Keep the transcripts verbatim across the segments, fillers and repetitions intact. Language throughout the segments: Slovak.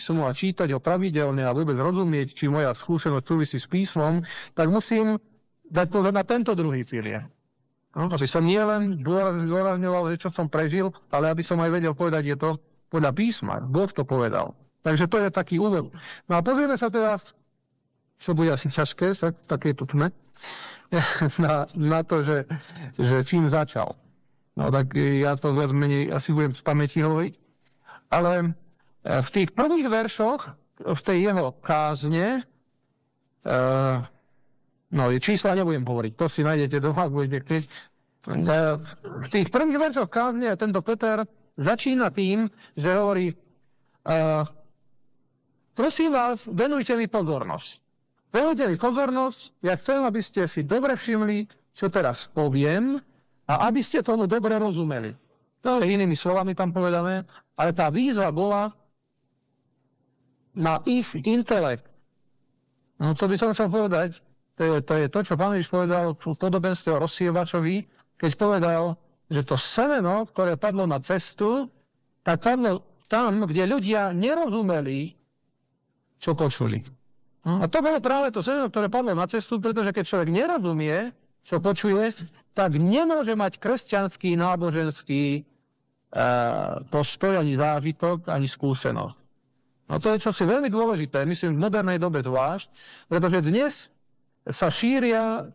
som mal čítať ho pravidelne a vôbec rozumieť, či moja skúsenosť súvisí s písmom, tak musím dať pozor na tento druhý pilier. No, aby som nie len dôrazňoval, že čo som prežil, ale aby som aj vedel povedať, je to podľa písma. Boh to povedal. Takže to je taký úvod. No a pozrieme sa teda, čo bude asi ťažké, tak, také tu tme, na, na to, že, že čím začal. No tak ja to viac menej asi budem z pamäti hovoriť. Ale v tých prvých veršoch, v tej jeho kázne, uh, no čísla nebudem hovoriť, to si nájdete doma, budete keď. Uh, v tých prvých veršoch kázne tento Peter začína tým, že hovorí uh, prosím vás, venujte mi pozornosť. Venujte mi pozornosť, ja chcem, aby ste si dobre všimli, čo teraz poviem, a aby ste tomu dobre rozumeli. To je inými slovami tam povedané, ale tá výzva bola na ich intelekt. No, co by som chcel povedať, to je to, je to čo Pán Ježiš povedal v podobenstve o rozsievačovi, keď povedal, že to semeno, ktoré padlo na cestu, tak padlo tam, kde ľudia nerozumeli, čo počuli. No, a to bolo práve to semeno, ktoré padlo na cestu, pretože keď človek nerozumie, čo počuje, tak nemôže mať kresťanský, náboženský uh, postoj, ani zážitok, ani skúsenosť. No to je čosi veľmi dôležité, myslím v modernej dobe zvlášť, pretože dnes sa šíria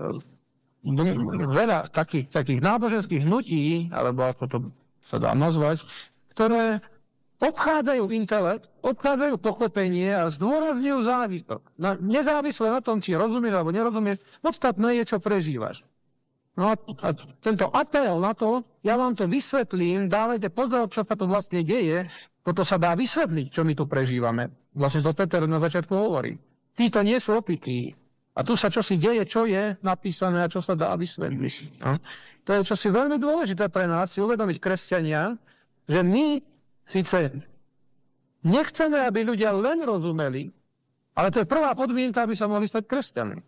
uh, veľa takých, takých náboženských hnutí, alebo ako to sa dá nazvať, ktoré obchádzajú intelekt, obchádzajú pochopenie a zdôrazňujú zážitok. No, nezávisle na tom, či rozumieš alebo nerozumieš, podstatné je, čo prežívaš. No a, a tento apel na to, ja vám to vysvetlím, dávajte pozor, čo sa tu vlastne deje, toto sa dá vysvetliť, čo my tu prežívame. Vlastne to Peter na začiatku hovorí. Títo nie sú opití. A tu sa čosi deje, čo je napísané a čo sa dá vysvetliť. No? To je čosi veľmi dôležité pre nás, si uvedomiť kresťania, že my síce nechceme, aby ľudia len rozumeli, ale to je prvá podmienka, aby sa mohli stať kresťanmi.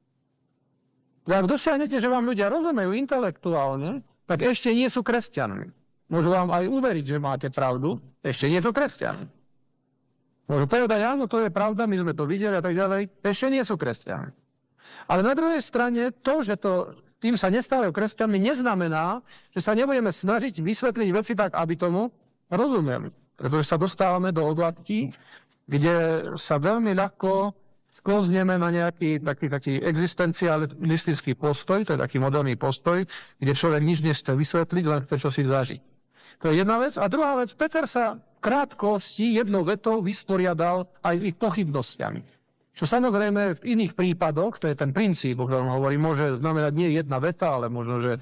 Ak dosiahnete, že vám ľudia rozumejú intelektuálne, tak ešte nie sú kresťanmi. Môžu vám aj uveriť, že máte pravdu, ešte nie sú kresťanmi. Môžu povedať, áno, to je pravda, my sme to videli a tak ďalej, ešte nie sú kresťanmi. Ale na druhej strane to, že to, tým sa nestávajú kresťanmi, neznamená, že sa nebudeme snažiť vysvetliť veci tak, aby tomu rozumiem, pretože sa dostávame do oblasti, kde sa veľmi ľahko sklozneme na nejaký taký, taký existencialistický postoj, to je taký moderný postoj, kde človek nič nechce vysvetliť, len chce čo si zažiť. To je jedna vec. A druhá vec, Peter sa krátkosti jednou vetou vysporiadal aj ich pochybnostiami. Čo samozrejme v iných prípadoch, to je ten princíp, o ktorom hovorím, môže znamenať nie jedna veta, ale možno, že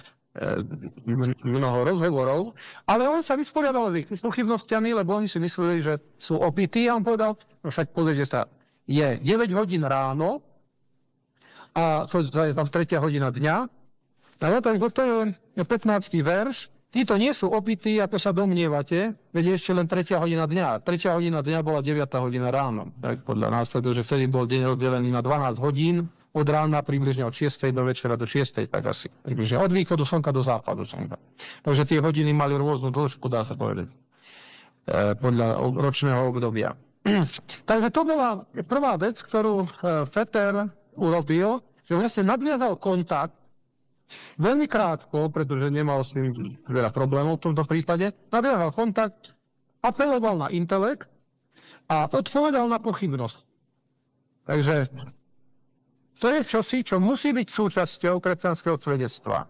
mnoho rozhovorov, ale on sa vysporiadal s pochybnostiami, lebo oni si mysleli, že sú opití a on povedal, no však pozrite sa, je deväť hodín ráno a to je tam tretia hodina dňa a na to je pätnásty verš, títo nie sú opití, ako sa domnievate, veď je ešte len tretia hodina dňa. Tretia hodina dňa bola deviata hodina ráno. Tak podľa nás, pretože vtedy bol deň oddelený na dvanásť hodín, od rána približne od šiestej do večera do šiestej, tak asi. Približne od východu slnka do západu slnka. Takže tie hodiny mali rôznu dĺžku, dá sa povedať, e, podľa ročného obdobia. Takže to bola prvá vec, ktorú e, Peter urobil, že vlastne nadviazal kontakt veľmi krátko, pretože nemal s tým veľa problémov v tomto prípade, nadviazal kontakt, apeloval na intelekt a odpovedal na pochybnosť. Takže to je čosi, čo musí byť súčasťou kresťanského svedectva.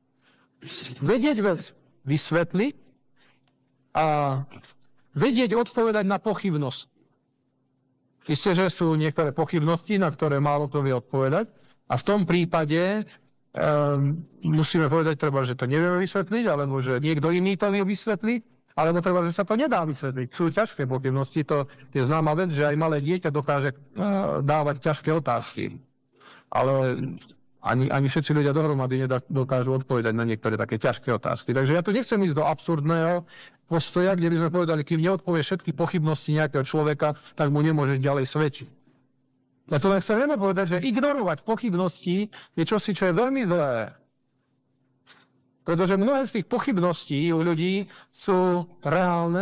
Vedieť vec vysvetliť a vedieť odpovedať na pochybnosť. Isté, že sú niektoré pochybnosti, na ktoré málo to vie odpovedať a v tom prípade um, musíme povedať, treba, že to nevieme vysvetliť, alebo že niekto iný to vie vysvetliť, alebo treba, že sa to nedá vysvetliť. Sú ťažké pochybnosti, to je známa vec, že aj malé dieťa dokáže uh, dávať ťažké otázky. Ale ani, ani všetci ľudia dohromady nedokážu odpovedať na niektoré také ťažké otázky. Takže ja tu nechcem ísť do absurdného postoja, kde by sme povedali, kým neodpovie všetky pochybnosti nejakého človeka, tak mu nemôže ďalej svedčiť. Ja to len chceme povedať, že ignorovať pochybnosti je čosi, čo je veľmi zlé. Pretože mnohé z tých pochybností u ľudí sú reálne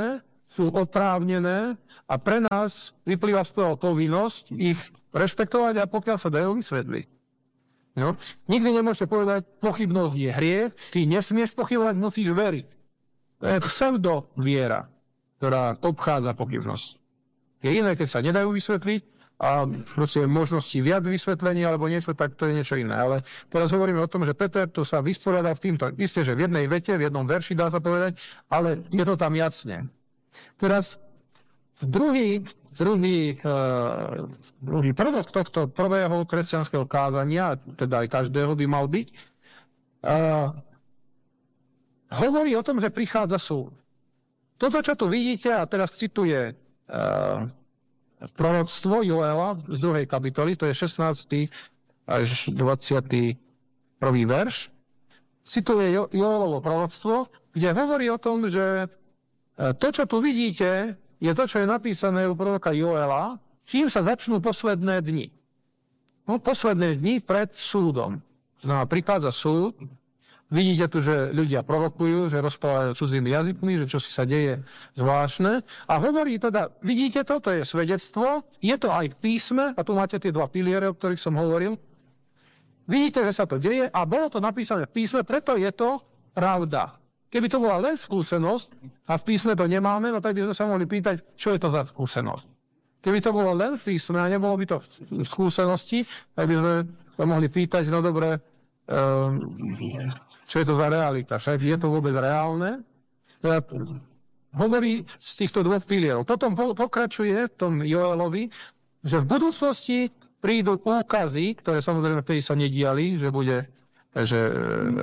sú oprávnené a pre nás vyplýva z toho povinnosť ich rešpektovať a pokiaľ sa dajú vysvetliť. No? Nikdy nemôžete povedať, pochybnosť je hriech, ty nesmieš pochybovať, musíš veriť. To je pseudo viera, ktorá obchádza pochybnosť. Je iné, keď sa nedajú vysvetliť a proste možnosti viac vysvetlení alebo niečo, tak to je niečo iné. Ale teraz hovoríme o tom, že Peter to sa vysporiada v týmto. Isté, že v jednej vete, v jednom verši dá sa povedať, ale je to tam jasne. Teraz druhý, druhý, uh, druhý prvok tohto prvého kresťanského kázania, teda aj každého by mal byť, uh, hovorí o tom, že prichádza súd. Toto, čo tu vidíte, a teraz cituje uh, proroctvo Joela z druhej kapitoly, to je šestnásty až dvadsiaty prvý verš, cituje jo- Joelovo proroctvo, kde hovorí o tom, že to, čo tu vidíte, je to, čo je napísané u proroka Joela, čím sa začnú posledné dni. No, posledné dni pred súdom. Znamená, prichádza súd, vidíte tu, že ľudia provokujú, že rozprávajú cudzými jazykmi, že čo si sa deje zvláštne. A hovorí teda, vidíte to, to je svedectvo, je to aj v písme, a tu máte tie dva piliere, o ktorých som hovoril. Vidíte, že sa to deje a bolo to napísané v písme, preto je to pravda. Keby to bola len skúsenosť a v písme to nemáme, no tak by sme sa mohli pýtať, čo je to za skúsenosť. Keby to bolo len v písme a nebolo by to v skúsenosti, tak by sme sa mohli pýtať, no dobre, um, čo je to za realita, však je to vôbec reálne? Teda hovorí z týchto dvoch pilierov. Potom pokračuje v tom Joelovi, že v budúcnosti prídu úkazy, ktoré samozrejme vtedy sa nediali, že bude, že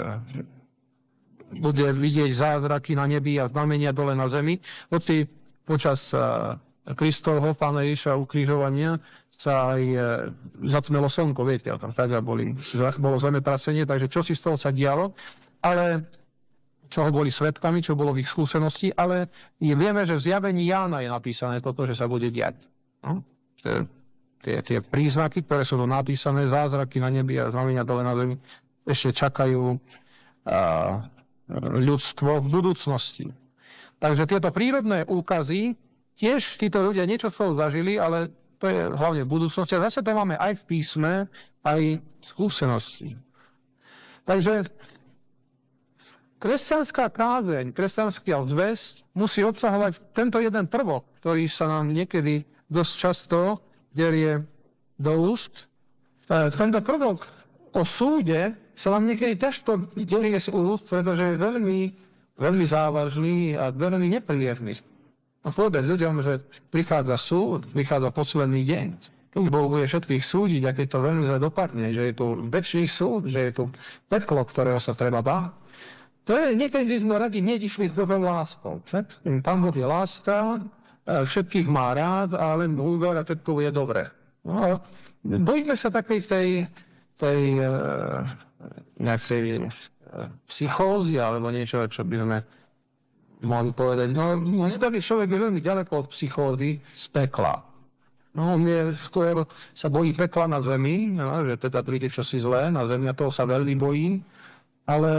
bude vidieť zázraky na nebi a znamenia dole na zemi. Hoci počas Kristovho, Pána Ježiša ukrižovania sa aj zatmelo slnko, viete, tam teda boli, bolo zemetrasenie, takže čo si z toho sa dialo, ale čo boli svedkami, čo bolo v ich skúsenosti, ale vieme, že v zjavení Jána je napísané toto, že sa bude diať. No? Tie, tie príznaky, ktoré sú tu napísané, zázraky na nebi a znamenia dole na zemi, ešte čakajú a, ľudstvo v budúcnosti. Takže tieto prírodné úkazy, tiež títo ľudia niečo z toho zažili, ale to je hlavne v budúcnosti. A zase to máme aj v písme, aj v skúsenosti. Takže kresťanská kázeň, kresťanský zväz musí obsahovať tento jeden prvok, ktorý sa nám niekedy dosť často derie do úst. Tento prvok o súde sa vám niekedy ťažko delie z úst, pretože je veľmi, veľmi závažný a veľmi nepríjemný. A povedať ľuďom, že prichádza súd, prichádza posledný deň. Tu Boh bude všetkých súdiť, ak je to veľmi zle dopadne, že je tu večný súd, že je tu peklo, ktorého sa treba báť. To je niekedy, sme radi nedišli s dobrou láskou. Pán Boh je láska, všetkých má rád, ale len a všetko je dobré. No, bojíme sa takej tej, tej nejakej psychózy alebo niečo, čo by sme mohli povedať. No, taký človek je veľmi ďaleko od psychózy z pekla. No, on je skôr sa bojí pekla na zemi, no, že teda príde čosi zlé na zemi a toho sa veľmi bojí, ale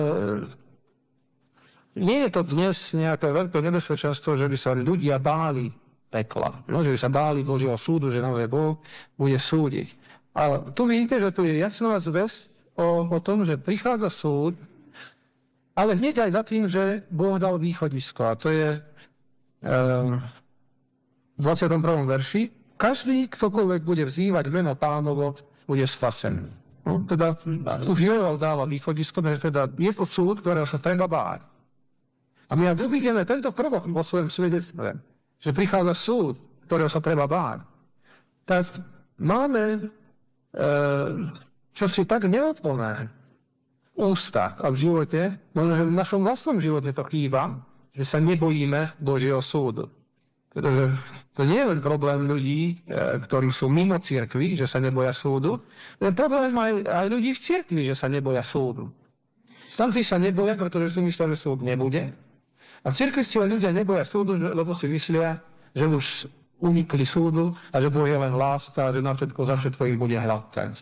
nie je to dnes nejaké veľké nebezpečenstvo, že by sa ľudia báli pekla. No, že by sa báli Božieho súdu, že nové Boh bude súdiť. Ale tu vidíte, že tu je jasná zväzť o, o tom, že prichádza súd, ale hneď aj za tým, že Boh dal východisko. A to je um, v dvadsiatom prvom verši. Každý, ktokoľvek bude vzývať meno Pánovo, bude spasený. No, teda tu Joel dáva východisko, že teda je to súd, ktorého sa treba báť. A my ak uvidíme tento prvok vo svojom svedectve, že prichádza súd, ktorého sa treba báť, tak máme e, čosi tak neodplné v ústach a v živote, no v našom vlastnom živote to chýba, že sa nebojíme Božieho súdu. Pretože to nie je len problém ľudí, e, ktorí sú mimo cirkvi, že sa neboja súdu, ale problém aj, aj ľudí v cirkvi, že sa neboja súdu. Stanci sa neboja, pretože si myslia, že súd nebude. A v cirkvi si ľudia neboja súdu, lebo si myslia, že už unikli súdu a že Boh je len láska a že na všetko, za všetko ich bude hľadať.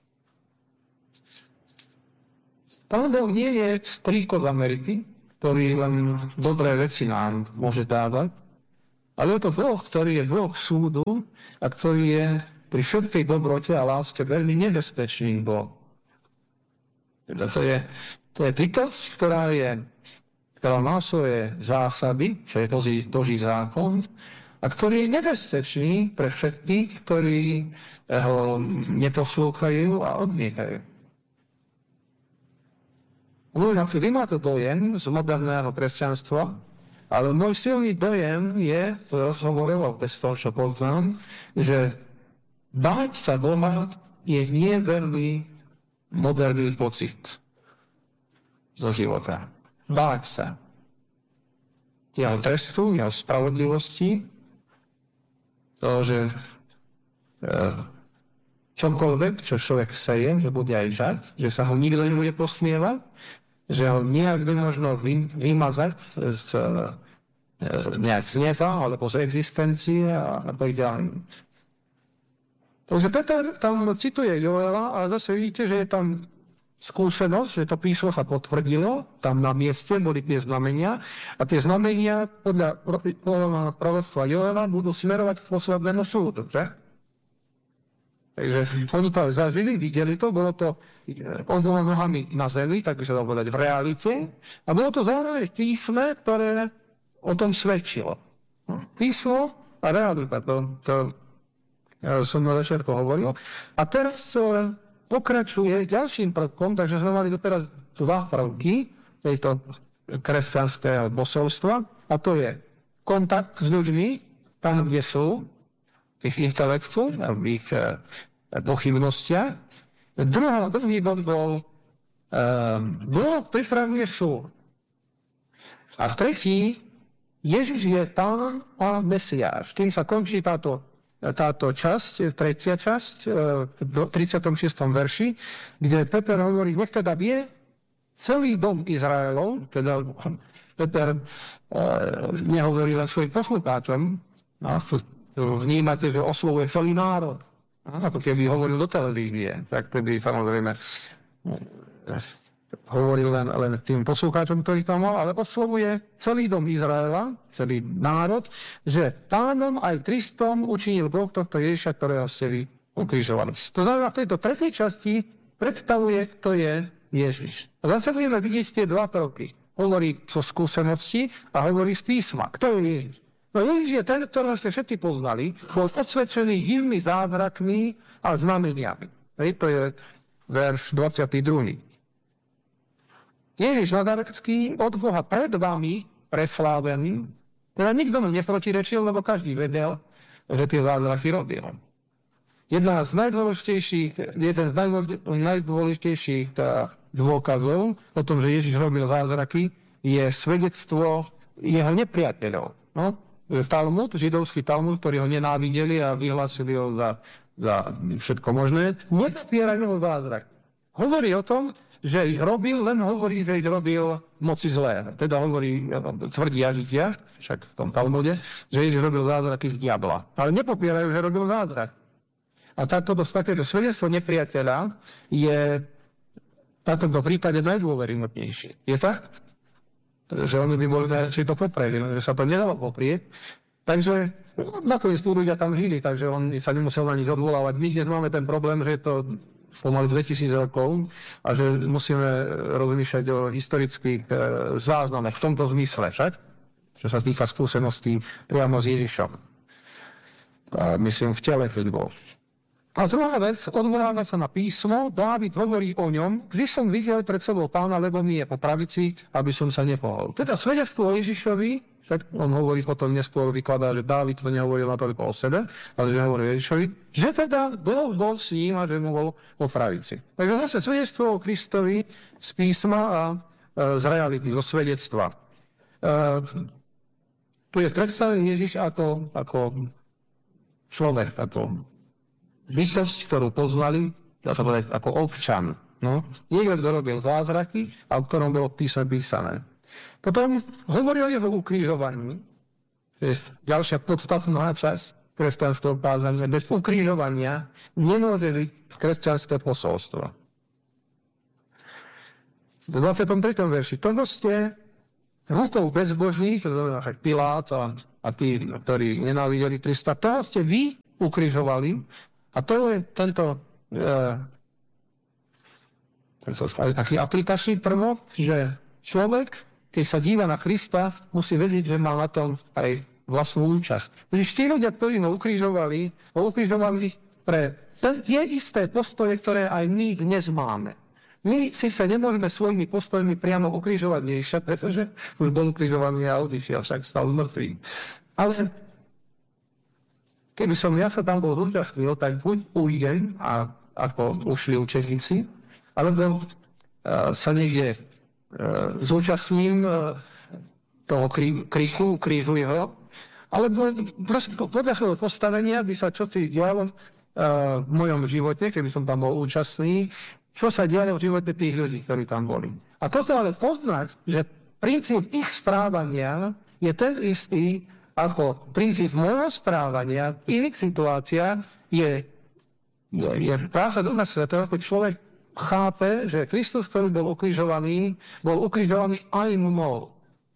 Pán Boh nie je príklad Ameriky, ktorý len dobré veci nám môže dávať, Ale je to Boh, ktorý je Boh súdu a ktorý je pri všetkej dobrote a láske veľmi nebezpečný Boh. Teda to je, to je bytosť, ktorá, je, ktorá má svoje zásady, čo je Boží, Boží zákon, a ktorý je nebezpečný pre všetkých, ktorí ho neposlúchajú a odmietajú. Možno, vy máte dojem z moderného kresťanstva, ale môj silný dojem je, to rozhovorilo bez toho, čo poznám, že báť sa Boha je nie veľmi moderný pocit zo života. Báť sa jeho trestu, jeho spravodlivosti, to, že e, čomkoľvek, čo človek seje, že bude aj žať, že sa ho nikto nebude posmievať, že ho nejak nemožno vymazať z, z nejak sneta alebo z existencie a tak ďalej. Takže Peter tam cituje Joela, ale zase vidíte, že je tam skúsenosť, že to písmo sa potvrdilo, tam na mieste boli tie znamenia a tie znamenia podľa proroctva Joela budú smerovať k poslednému súdu, že? Takže oni to zažili, videli to, bolo to odzova nohami na zemi, takže to povedať v realite, a bolo to zároveň písme, ktoré o tom svedčilo. Písmo a realita, to, to ja som na začiatku hovoril. A teraz to pokračuje ďalším prvkom, takže sme mali doteraz dva prvky tejto kresťanského posolstva, a to je kontakt s ľuďmi, tam, kde sú, v ich intelektu, v ich uh, pochybnostiach. Druhá, druhý bod bol, uh, Boh pripravuje súd. A tretí, Ježiš je Pán a Mesiáš. Tým sa končí táto táto časť, tretia časť, v tridsiatom šiestom verši, kde Peter hovorí, nech teda vie celý dom Izraelov, teda Peter uh, nehovorí len svojim poslucháčom, no, vnímate, že oslovuje celý národ, no, ako keby hovoril do televízie, tak tedy samozrejme hovoril len, len tým poslucháčom, ktorý tam mal, ale oslovuje celý dom Izraela, celý národ, že Pánom aj Kristom učinil Boh tohto Ježiša, ktorého chceli ukrižovať. To znamená, v tejto tretej časti predstavuje, kto je Ježiš. A zase budeme vidieť tie dva prvky. Hovorí zo skúsenosti a hovorí z písma. Kto je Ježiš? No Ježiš je ten, ktorého ste všetci poznali, bol odsvedčený hymnými zázrakmi a znameniami. To je verš dvadsiaty druhý. Ježiš Nazaretský od Boha pred vami preslávený, teda nikto mu neprotirečil, lebo každý vedel, že tie zázraky robil. Jedna z najdôležitejších, jeden z najdôležitejších dôkazov o tom, že Ježiš robil zázraky, je svedectvo jeho nepriateľov. No? Talmud, židovský Talmud, ktorý ho nenávideli a vyhlásili ho za, za všetko možné, nevspierajú ho zázrak. Hovorí o tom, že ich robil, len hovorí, že ich robil moci zlé. Teda hovorí, tvrdí Jažitia, však v tom Talmude, že Ježiš robil zázraky z diabla. Ale nepopierajú, že robil zázrak. A táto takéto svedectvo nepriateľa je v takomto prípade najdôveryhodnejšie. Je tak? Že oni by boli najradšej to popreli, že sa to nedalo poprieť. Takže nakoniec tu ľudia tam žili, takže on sa nemusel na nič odvolávať. My dnes máme ten problém, že je to pomaly dvetisíc rokov a že musíme rozmýšľať o historických e, záznamech v tomto zmysle, však? Čo sa týka skúseností priamo s Ježišom. A myslím v tele, keď bol. A druhá vec, odvoláva sa na písmo, Dávid hovorí o ňom, vždy som videl pred sebou Pána, lebo mi je po pravici, aby som sa nepohol. Teda svedectvo o Ježišovi, tak on hovorí, potom neskôr vykladá, že Dávid to nehovoril natoľko o sebe, ale že hovorí Ježišovi, že teda bol, bol s ním a že mu bol po pravici. Takže zase svedectvo o Kristovi z písma a e, z reality, zo svedectva. E, tu je predstavený Ježiš ako, ako človek, ako bytosť, ktorú poznali, dá sa povedať, ako občan. No? Niekto, kto robil zázraky a o ktorom bolo písme písané. Potom hovorí o jeho ukrižovaní. Ďalšia podstatná časť kresťanského kázania. Bez ukrižovania nemôže byť kresťanské posolstvo. V dvadsiatom treťom verši. Toto ste rukou bezbožných, to znamená Pilát a, a tí, ktorí nenávideli Krista, toho ste vy ukrižovali. A to je tento, e, tento taký aplikačný prvok, že človek, keď sa díva na Krista, musí vedieť, že má na tom aj vlastnú účasť. Takže tí ľudia, ktorí ho ukrižovali, ho ukrižovali pre tie isté postoje, ktoré aj my dnes máme. My si sa nemôžeme svojimi postojmi priamo ukrižovať Ježiša, pretože už bol ukrižovaný a odišiel, však stal mŕtvým. Ale keby som ja sa tam bol zúčastnil, tak buď ujdem, a, ako ušli učeníci, alebo uh, sa niekde uh, zúčastním uh, toho krí, kríku, ukrižuj ho, alebo proste podľa svojho postavenia by sa čosi dialo uh, v mojom živote, keby som tam bol účastný, čo sa dialo v živote tých ľudí, ktorí tam boli. A toto ale poznať, že princíp ich správania je ten istý, ako princíp môjho správania v iných situáciách je, je, je práca Ducha Svätého, keď človek chápe, že Kristus, ktorý bol ukrižovaný, bol ukrižovaný aj mnou.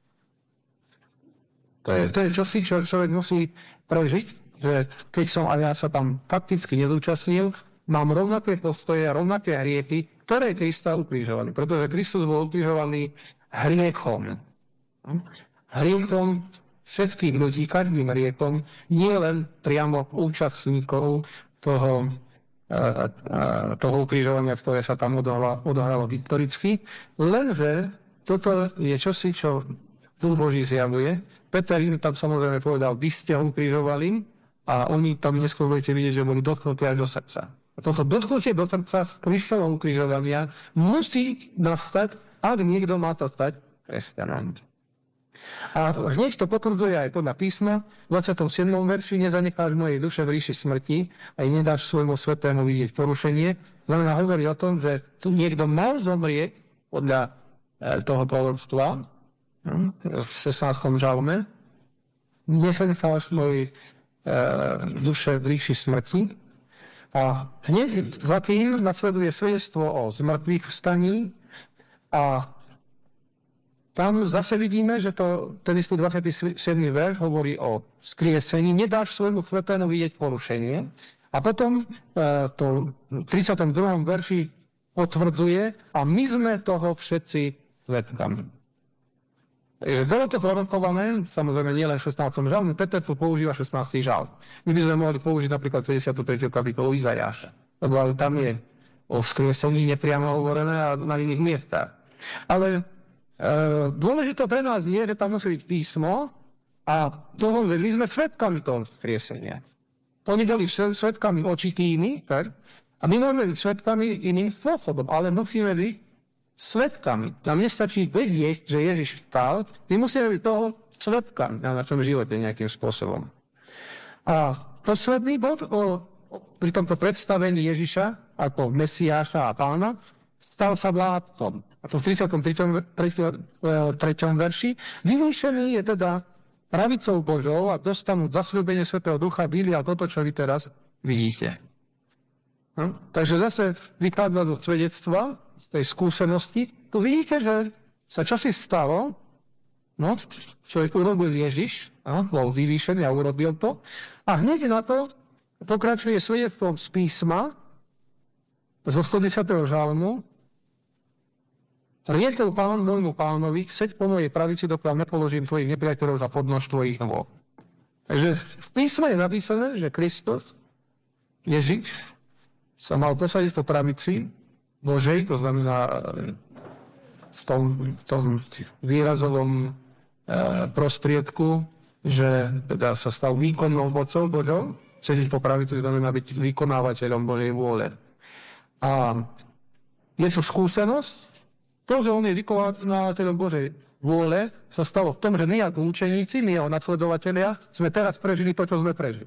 To je, to je čosi, čo človek musí prežiť, že keď som aj ja sa tam fakticky nezúčastnil, mám rovnaké postoje a rovnaké hriechy, ktoré Krista ukrižovaný. Pretože Kristus bol ukrižovaný hriechom. Hriechom všetkých ľudí, každým hriechom, nie len priamo účastníkov toho, toho ukrižovania, ktoré sa tam odohralo historicky. Lenže toto je čosi, čo Duch Boží zjavuje. Peter im tam samozrejme povedal, vy ste ho ukrižovali, a oni tam neskôr budete vidieť, že boli dotknutí aj do srdca. Toto dotknutie do srdca Kristovom ukrižovania musí nastať, ak niekto má to stať kresťanom. A hneď to potvrdzuje aj podľa písma, v dvadsiatom siedmom verši, nezanecháš mojej duše v ríši smrti, aj nedáš svojmu svetému vidieť porušenie, len hovorí o tom, že tu niekto mal zomrieť podľa toho proroctva v šestnástom žalme, nezanecháš mojej duše v ríši smrti. A hneď za tým nasleduje svedectvo o zmrtvých vstaní a tam zase vidíme, že to, ten istý dvadsiaty siedmy verš hovorí o skriesení, nedáš svojmu svetému vidieť porušenie. A potom to v tridsiatom druhom verši potvrdzuje a my sme toho všetci svedkami. Je veľmi to prorokované, samozrejme nie len v šestnástom žalme, Peter tu používa šestnásty žalm. My by sme mohli použiť napríklad päťdesiatu tretiu kapitolu Izaiáša, lebo tam je o vzkriesení nepriamo hovorené a na iných miestach. Ale e, dôležité pre nás je, že tam musí byť písmo a toho, že my sme svedkami toho vzkriesenia. Oni boli svedkami očitými, tak? A my môžeme byť svedkami iným spôsobom, ale musíme byť svedkami. Nám nestačí vedieť, že Ježiš vstal, my musíme byť toho svedkami na našom živote nejakým spôsobom. A posledný bod o, pri tomto predstavení Ježiša ako Mesiáša a Pána stal sa vládcom. A to v tridsiatom treťom verši. Vylúčený je teda pravicou Božou a dostanú zasľúbenie Svätého Ducha, Biblia, toto, čo vy teraz vidíte. Hm? Takže zase vychádza do svedectva z tej skúsenosti. Tu vidíte, že sa čosi stalo, no, čo urobil Ježiš, no, bol vyvýšený a urobil to. A hneď na to pokračuje svedectvom z písma, zo stodesiateho žalmu. Riekel Pán môjmu Pánovi, seď po mojej pravici, dokiaľ nepoložím tvojich nepriateľov za podnož tvojich nôh. Takže v písme je napísané, že Kristus, Ježiš, sa mal posadiť po pravici Božej, to znamená v tom, tom výrazovom e, prostriedku, že teda sa stal výkonnou mocou Božou, sedieť po pravici znamená byť vykonávateľom Božej vôle. A je to skúsenosť, to, že on je vykonávateľom Božej vôle, sa stalo v tom, že my ako učeníci, my jeho nasledovatelia, sme teraz prežili to, čo sme prežili.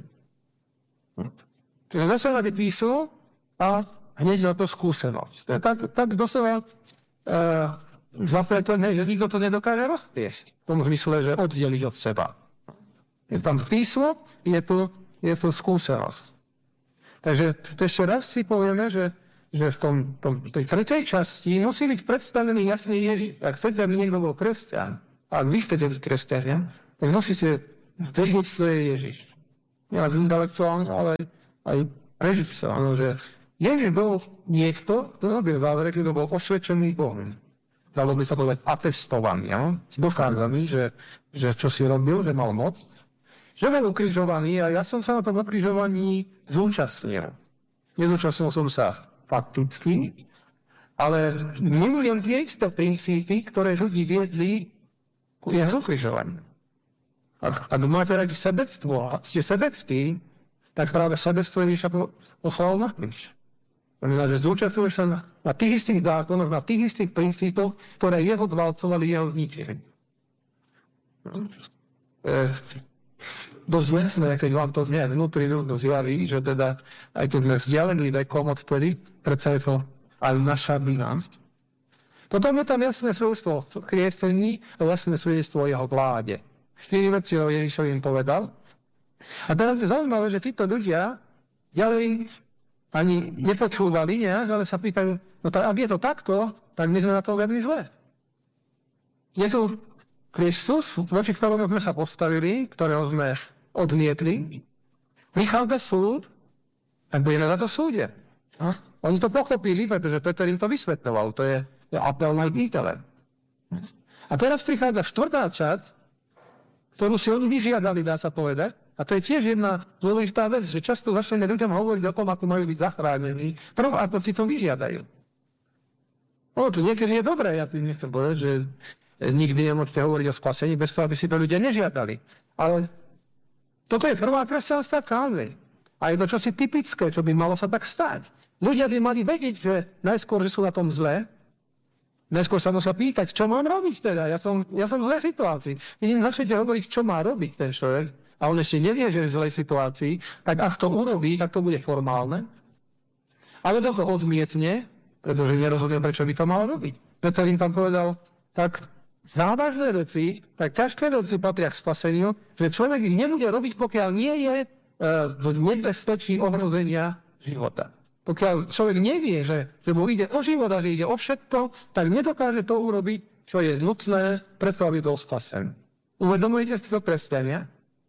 Čiže zase byť písmo a hneď na to skúsenosť. Tak, tak doslova e, zapletené, že nikto to nedokáže rozpiesť. V tom zmysle, že oddeliť od seba. Je tam písmo, je tu, je tu skúsenosť. Takže ešte raz si povieme, že, že v tom, tom, tej tretej časti musí byť predstavený jasný Ježiš. Ak chcete, aby niekto bol kresťan, a ak vy chcete byť kresťania, tak musíte Vždyť to je Ježiš. Nie len intelektuálne, ale aj prežiť sa. Že Ježiš bol niekto, kto robil závere, kto bol osvedčený Bohom. Dalo by sa povedať atestovaný, ja? Dokázaný, že, že čo si robil, že mal moc. Že bol ukrižovaný a ja som sa na tom ukrižovaní zúčastnil. Nezúčastnil som sa fakticky, ale milujem tieto princípy, ktoré ľudí viedli ku jeho ukrižovaniu. Ak, ak máte radi sebectvo, ak ste sebeckí, tak práve sebectvo Ježiša poslal na kríž. Znamená, že zúčastňuješ sa na, na tých istých zákonoch, na tých istých princípoch, ktoré jeho dvalcovali, jeho zničili. E, dosť jasné, keď vám to nie vnútri ľudno zjaví, že teda aj keď sme vzdialení vekom odtedy, predsa je to aj naša bynosť. Potom je tam jasné svojstvo kriestení a jasné svojstvo jeho vláde. Štyri veci o Ježišovi im povedal. A teraz je zaujímavé, že títo ľudia ďalej ani nepočúvali nejak, ale sa pýtajú, no tak, ak je to takto, tak my sme na to veľmi zle. Je tu Kristus, voči ktorému sme sa postavili, ktorého sme odmietli, prichádza súd, tak budeme za to súde. A? Oni to pochopili, pretože Peter im to vysvetľoval, to je, je apel na pýtele. A teraz prichádza štvrtá časť, ktorú si oni vyžiadali, dá sa povedať. A to je tiež jedna dôležitá vec, že často začneme ľuďom hovoriť o tom, ako majú byť zachránení, prv ako si to vyžiadajú. O, to niekedy je dobré, ja tým nechcem povedať, že nikdy nemôžete hovoriť o spasení bez toho, aby si to ľudia nežiadali. Ale toto je prvá kresťanská kázeň. A je to čosi typické, čo by malo sa tak stať. Ľudia by mali vedieť, že najskôr, že sú na tom zle, najskôr sa musia pýtať, čo mám robiť teda. Ja som, ja som v zlej situácii. Keď im začnete hovoriť, čo má robiť ten človek, a on ešte nevie, že je v zlej situácii, tak ak to urobí, tak to bude formálne. Ale to to odmietne, pretože nerozumie, prečo by to mal robiť. Peter im tam povedal, tak závažné veci, tak ťažké veci patria k spaseniu, že človek ich nebude robiť, pokiaľ nie je uh, v nebezpečí ohrozenia života. Pokiaľ človek nevie, že, že mu ide o život a že ide o všetko, tak nedokáže to urobiť, čo je nutné, preto aby bol spasený. Uvedomujete si to kresťania?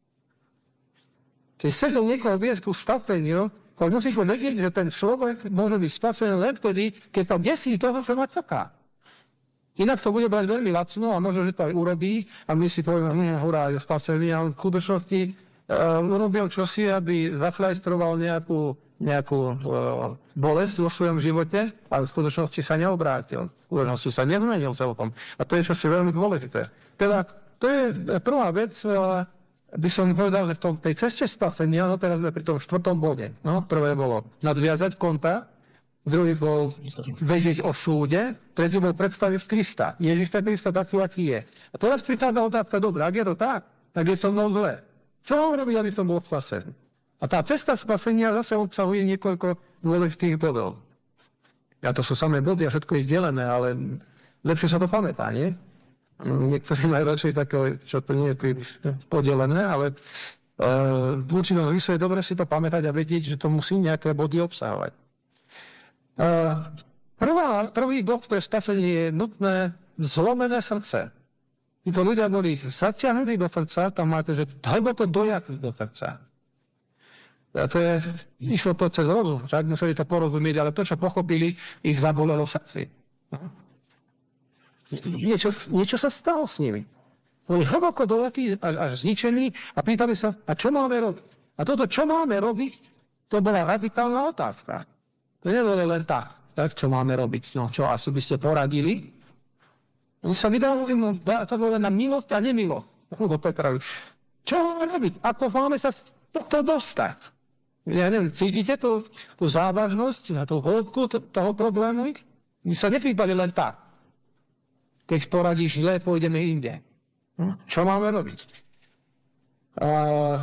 Keď sa do niekoho viesť ku spaseniu, tak musíš vedieť, že ten človek môže byť spasený len vtedy, keď sa desí toho, čo ma čaká. Inak to bude brať veľmi lacno a možno, že to aj urobí a my si povieme, že hurá, je spasený a on v skutočnosti uh, urobil čosi, aby zaflajstroval nejakú, nejakú uh, bolesť vo svojom živote, ale v skutočnosti sa neobrátil. V skutočnosti sa nezmenil celkom. A to je čosi veľmi dôležité. Teda to je prvá vec, uh, by som povedal, že v tom, tej ceste spasenia, no teraz sme pri tom štvrtom bode. No, prvé bolo nadviazať konta, druhý bol vedieť o súde, tretí bol predstaviť Krista. Ježiša Krista taký, aký je. A teraz prichádza otázka, dobré, ak je to tak, tak je to mnou zle. Čo mám robiť, aby som bol spasený? A tá cesta spasenia zase obsahuje niekoľko dôležitých bodov. Ja to sú samé body a všetko je zdelené, ale lepšie sa to pamätá, nie? Niektorí majú radšej také, čo to nie je príliš podelené, ale uh, v určitom výsledku je dobre si to pamätať a vedieť, že to musí nejaké body obsahovať. Uh, prvá, prvý bod pre spasenie je nutné zlomené srdce. Títo ľudia boli zatiahnutí do srdca, tam máte, že hlboko dojatí do srdca. A to je, išlo to cez rozum, tak museli to porozumieť, ale to, čo pochopili, ich zabolelo v srdci. Niečo, niečo sa stalo s nimi. Boli hlboko dojatí a, a zničení a pýtali sa, a čo máme robiť? A toto, čo máme robiť, to bola radikálna otázka. To nebolo len tak, tak, čo máme robiť. No čo, asi by ste poradili? Oni sa vydali, no, to bolo na milosť a nemilosť. Čo máme robiť? Ako máme sa z toho dostať? Ja neviem, cítite tú, tú závažnosť na tú hĺbku toho problému? My sa nepýtali len tak. Keď poradíš zle, pôjdeme inde. Čo máme robiť? A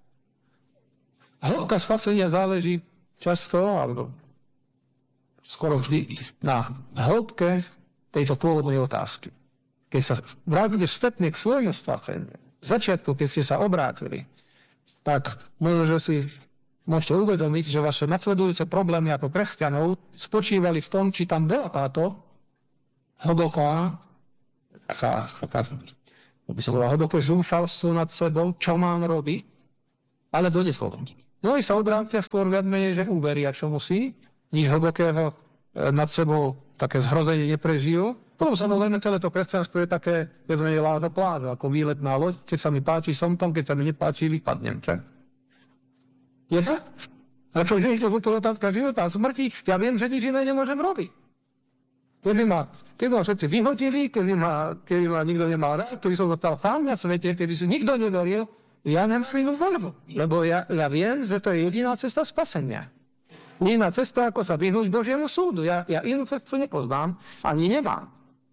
hĺbka spasenia záleží často, alebo skoro vždy, na hĺbke tejto pôvodnej otázky. Keď sa vrátite spätne k svojmu spaseniu, v začiatku, keď ste sa obrátili, tak možno, že si môžete uvedomiť, že vaše nasledujúce problémy ako kresťanov spočívali v tom, či tam bola táto hlboká taká, taká by som bol hlboké zúfalstvo nad sebou, čo mám robiť, ale dojde slovo. No i sa odvrátia skôr viac menej, že uveria, čo musí, nič hlbokého nad sebou také zhrozenie neprežijú. Potom samozrejme celé to kresťanstvo je také, viac menej láda pláža, ako výletná loď, keď sa mi páči, som tam, keď sa mi nepáči, vypadnem. Čo? Je to? A čo, že je to otázka života a smrti, ja viem, že nič iné nemôžem robiť. Keby ma, keby ma všetci vyhodili, keby ma, keby ma nikto nemal rád, keby som zostal sám na svete, keby si nikto neveril, ja nemusím inú voľbu. Lebo ja, ja viem, že to je jediná cesta spasenia. Jediná cesta, ako sa vyhnúť Božiemu súdu. Ja, ja inú cestu nepoznám, ani nemám.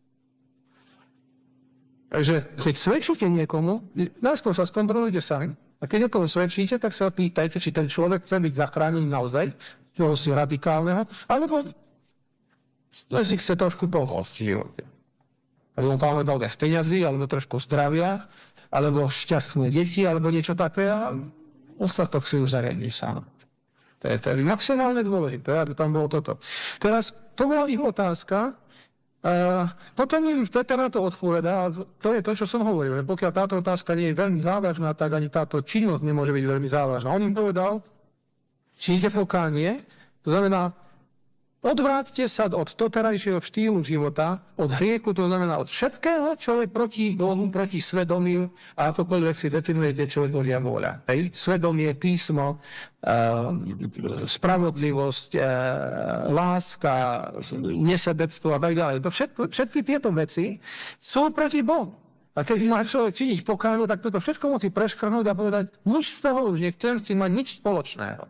Takže keď svedčíte niekomu, najskôr sa skontrolujte sami. A keď niekomu svedčíte, tak sa pýtajte, či ten človek chce byť zachránený naozaj, toho si radikálneho, alebo si chce trošku pomôcť v živote. Alebo tam dal viac peniazy, alebo trošku zdravia, alebo šťastné deti, alebo niečo také, a ostatok si už zariadí sám. To je tedy maximálne dôležité, aby tam bolo toto. Teraz, to bola ich otázka, Uh, potom im teda na to odpovedá, a to je to, čo som hovoril, že pokiaľ táto otázka nie je veľmi závažná, tak ani táto činnosť nemôže byť veľmi závažná. On im povedal, činite pokánie, to znamená, odvráťte sa od doterajšieho štýlu života, od hriechu, to znamená od všetkého, čo je proti Bohu, proti svedomiu, a akokoľvek si definujete, čo je Božia vôľa. Hej? Svedomie, písmo, uh, spravodlivosť, uh, láska, nesebectvo a tak ďalej. Všetko, všetky tieto veci sú proti Bohu. A keď má človek činiť pokánu, tak toto všetko musí preškrnúť a povedať, nič z toho už nechcem, s tým mať nič spoločného.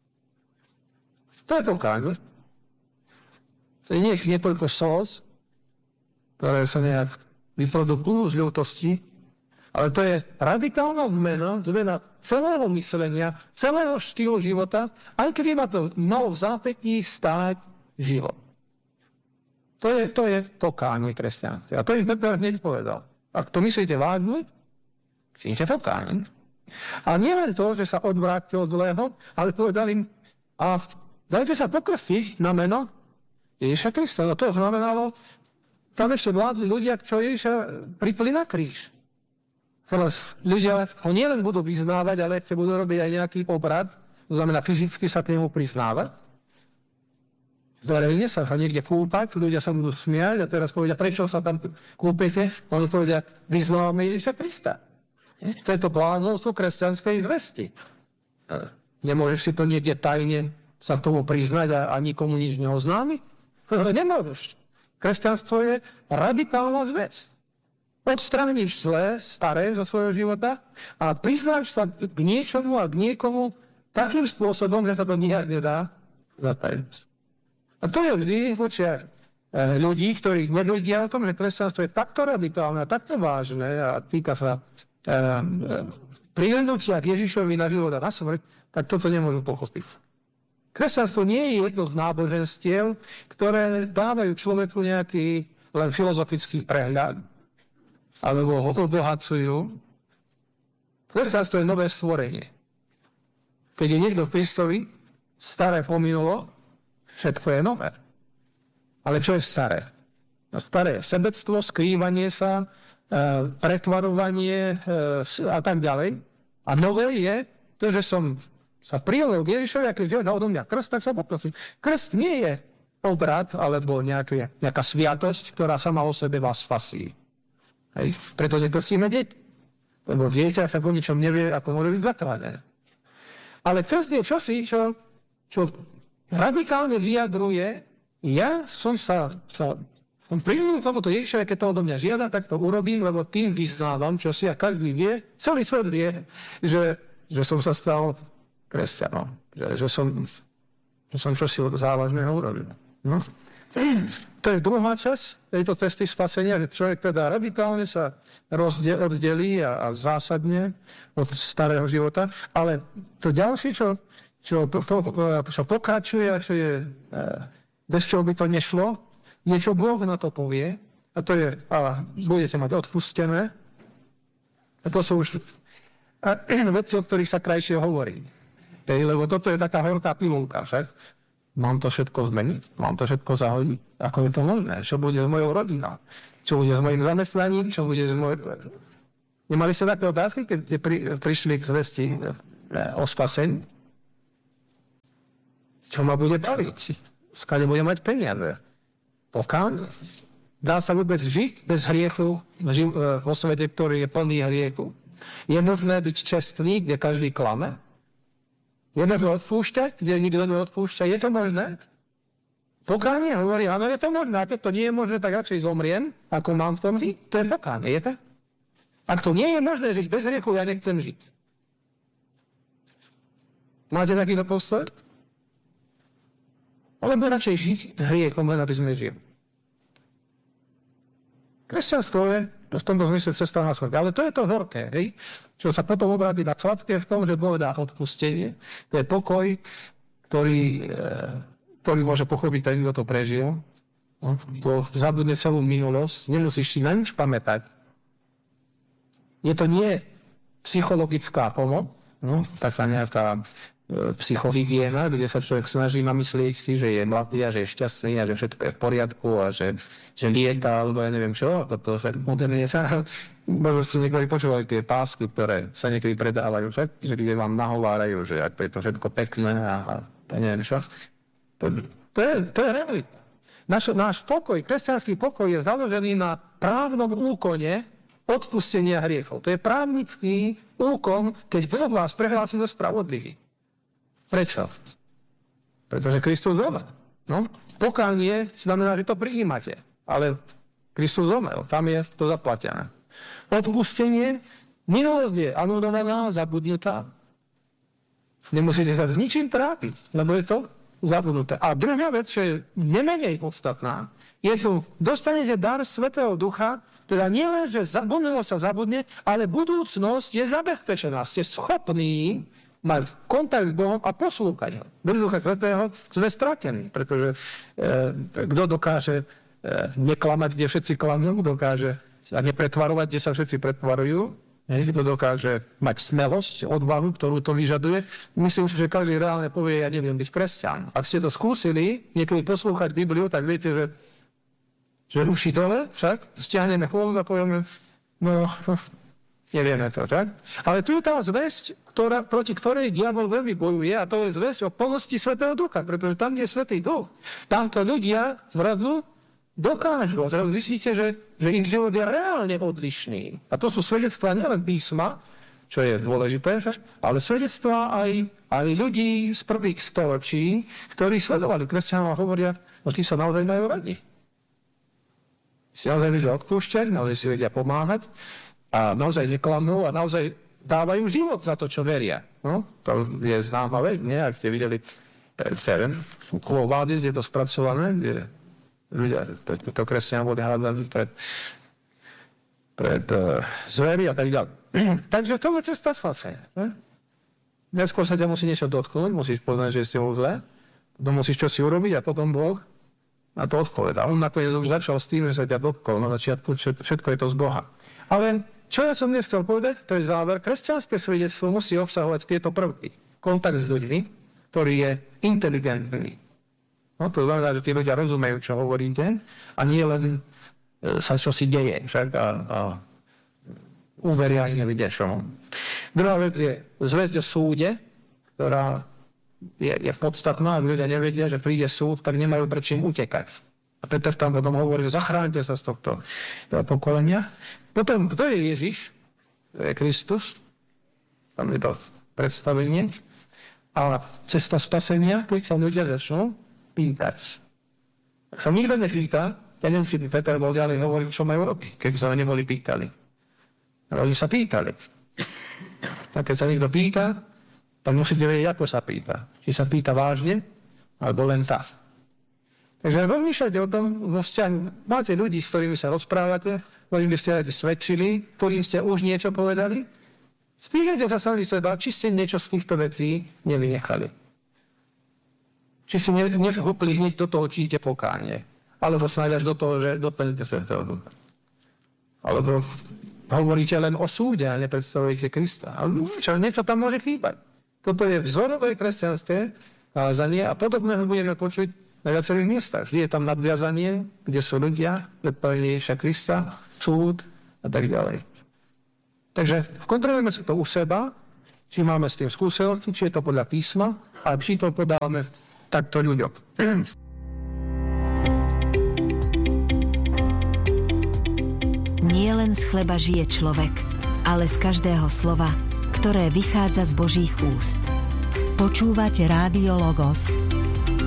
To je pokánu. To je nie, nie toľko sós, ktoré sa nejak vyprodukujú z ľútosti, ale to je radikálna zmena, zmena celého myslenia, celého štýlu života, aj keď ma to malo v zápätí stáť život. To je, to je pokánie kresťanské. A to im Peter hneď povedal. Ak to myslíte vážne, činite pokánie. A nie len to, že sa odvráťte od zlého, ale povedal im, a dajte sa pokrstiť na meno Ježiša Krista. No to znamenalo, tam ešte vládli ľudia, čo Ježiša pripli na kríž. Teraz ľudia ho nielen budú vyznávať, ale ešte budú robiť aj nejaký obrad, to znamená fyzicky sa k nemu priznávať. Zverejne sa niekde kúpať, ľudia sa budú smiať a teraz povedia, prečo sa tam kúpete? Oni povedia, vyznávame Ježiša Krista. To je to bláznostvo kresťanskej zvesti. Nemôžeš si to niekde tajne sa k tomu priznať a, a nikomu nič neoznámiť? Nemôžeš. Kresťanstvo je radikálna vec. Odstraníš zlé, staré zo svojho života a priznáš sa k niečomu a k niekomu takým spôsobom, že sa to nijak nedá zatajniť. A to je vždy v očiach ľudí, ktorí nevedia o tom, že kresťanstvo je takto radikálne a takto vážne a týka sa e, e, prihľadnutia k Ježišovi na život a na smrť, tak toto nemôžu pochopiť. Kresťanstvo nie je jedno z náboženstiev, ktoré dávajú človeku nejaký len filozofický prehľad, alebo ho obohacujú. Kresťanstvo je nové stvorenie. Keď je niekto v Kristovi, staré pominulo, všetko je nové. Ale čo je staré? No, staré je sebectvo, skrývanie sa, e, pretvarovanie e, a tak ďalej. A nové je to, že som sa prijal k Ježišovi, a keď dal odo mňa krst, tak sa poprosím. Krst nie je obrad, alebo nejaké, nejaká sviatosť, ktorá sama o sebe vás spasí. Hej? Pretože krstíme deti. Lebo dieťa sa po ničom nevie, ako môže byť zakladané. Ale krst je čosi, čo, čo radikálne vyjadruje, ja som sa, sa som prijal k tomuto Ježišovi, keď to odo mňa žiada, tak to urobím, lebo tým vyznávam, čo si a každý vie, celý svet vie, že, že som sa stal kresťanom, že, že som, že som čosi závažného urobil. No. To je druhá časť tejto cesty spasenia, že človek teda radikálne sa rozdelí a, a zásadne od starého života, ale to ďalšie, čo, čo, to, čo pokračuje a čo je, bez čoho by to nešlo, niečo Boh na to povie, a to je, a budete mať odpustené, a to sú už a, veci, o ktorých sa krajšie hovorí. Hej, lebo toto je taká veľká pilulka, však. Mám to všetko zmeniť, mám to všetko zahodiť. Ako je to možné? Čo bude s mojou rodinou? Čo bude s mojim zamestnaním? Čo bude s mojou... Nemali sa také otázky, keď pri, prišli k zvesti o spasení? Čo ma bude baviť? Skade bude mať peniaze? Pokiaľ dá sa vôbec žiť bez hriechu živ, vo svete, ktorý je plný hriechu? Je možné byť čestný, kde každý klame? Je možné odpúšťať, kde nikto neodpúšťa? Je to možné? Pokánie hovorí, áno, je to možné. Keď to nie je možné, tak radšej zomriem, ako mám v tom žiť. To je pokánie, je to? Ak to nie je možné žiť bez hriechu, ja nechcem žiť. Máte takýto postoj? Alebo radšej žiť s hriechom, len aby sme žili. Kresťanstvo je v tomto zmysle cesta na smrť. Ale to je to horké, hej? Čo sa potom obráti na sladké v tom, že Boh dá odpustenie. To je pokoj, ktorý, ktorý môže pochopiť ten, kto to prežil. To zabudne celú minulosť. Nemusíš si na nič pamätať. Je to nie psychologická pomoc, no, taká nejaká e, psychohygiena, kde sa človek snaží namyslieť si, že je mladý a že je šťastný a že všetko je v poriadku a že, že lieta, alebo ja neviem čo, toto moderne sa, možno si niektorí počúvali tie pásky, ktoré sa niekedy predávajú, že kde vám nahovárajú, že ak je to všetko pekné a, a neviem čo. To, to je, to je realita. Náš, náš pokoj, kresťanský pokoj je založený na právnom úkone odpustenia hriechov. To je právnický úkon, keď Boh vás prehlási za spravodlivý. Prečo? Pretože Kristus zomrel. No? Pokánie znamená, že to prijímate. Ale Kristus zomrel. Tam je to zaplatené. Odpustenie minulosť je anulovaná, zabudnutá. Nemusíte sa s ničím trápiť, lebo je to zabudnuté. A druhá vec, čo je nemenej podstatná, je tu, dostanete dar Svätého Ducha, teda nie len, že zabudnulo sa zabudne, ale budúcnosť je zabezpečená. Ste schopní mať kontakt s Bohom a poslúchať ho. Bez Ducha Svätého sme stratení, pretože e, kto dokáže e, neklamať, kde všetci klamú, dokáže sa nepretvarovať, kde sa všetci pretvarujú, kto dokáže mať smelosť, odvahu, ktorú to vyžaduje. Myslím si, že každý reálne povie, ja neviem byť kresťan. Ak ste to skúsili, niekedy poslúchať Bibliu, tak viete, že že ruší dole, však, stiahneme hlavu a povieme, no, nevieme to, však. Ale tu je tá zvesť, ktorá, proti ktorej diabol veľmi bojuje, a to je zvesť o plnosti Svätého Ducha, pretože tam je Svätý Duch. Tamto ľudia zrazu dokážu. Zrazu myslíte, že, že ich život je reálne odlišný. A to sú svedectvá nielen písma, čo je dôležité, ale svedectvá aj, aj ľudí z prvých storočí, ktorí sledovali kresťanov a hovoria, že tí sa naozaj majú radi. Si naozaj vedia odpúšťať, naozaj si vedia pomáhať a naozaj neklamú a naozaj dávajú život za to, čo veria. No, to je známa vec, nie? Ak ste videli terén, okolo vlády, kde je to spracované, kde ľudia, to, to kresťania boli hádaní pred, pred uh, zvery a tak ďalej. Takže to je cesta spasenia. Neskôr sa ťa musí niečo dotknúť, musíš poznať, že ste mu zle, potom musíš čo si urobiť a potom Boh na to odpovedá. On nakoniec už začal s tým, že sa ťa dotkol. Na začiatku všetko je to z Boha. Ale čo ja som dnes chcel povedať, to je záver. Kresťanské svedectvo musí obsahovať tieto prvky. Kontakt s ľuďmi, ktorý je inteligentný. No to znamená, že tí ľudia rozumejú, čo hovoríte, a nie len sa čo si deje. Však a, a uveria aj nevidia, čo. Druhá vec je zväzť o súde, ktorá Je, je podstatná, ak ľudia nevedia, že príde súd, tak nemajú prečím utekať. A Peter tam potom hovorí, že zachránite sa z tohto, toho pokolenia. Potom, kto je Ježiš? To je Kristus. Tam je to predstavenie. A cesta spasenia, keď sa ľudia začnú pýtať. Ak sa nikto nepýta, jeden si Peter bol ďalej hovoril, čo majú robiť, keď sa neboli pýtali. Ale oni sa pýtali. A keď sa niekto pýta, tak musíte vedieť, ako sa pýta. Či sa pýta vážne, alebo len tak. Takže rozmýšľajte o tom, vzťahu. Máte ľudí, s ktorými sa rozprávate, ktorými ste svedčili, ktorým ste už niečo povedali. Spýtajte sa sami seba, či ste niečo z týchto vecí nevynechali. Či si nevhúpli hneď do toho, či idete pokánie. Alebo snáď až do toho, že doplníte Svätého Ducha. Alebo hovoríte len o súde a nepredstavujete Krista. Ale čo, niečo tam môže chýbať. Toto je vzorové kresťanské kázanie a podobné budeme počuť na viacerých miestach. Je tam nadviazanie, kde sú ľudia, predpovedenie Ježiša Krista, súd a tak ďalej. Takže kontrolujeme si to u seba, či máme s tým skúsenosti, či je to podľa písma, a či to podávame takto ľuďom. Nie len z chleba žije človek, ale z každého slova, ktoré vychádza z Božích úst. Počúvate Rádio Logos.